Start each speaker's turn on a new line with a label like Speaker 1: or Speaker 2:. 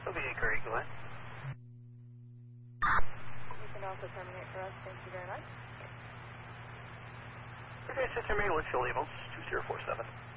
Speaker 1: Okay, Curry, go ahead.
Speaker 2: You can also terminate for us. Thank you very much.
Speaker 1: Okay, so terminate windshield labels 2047.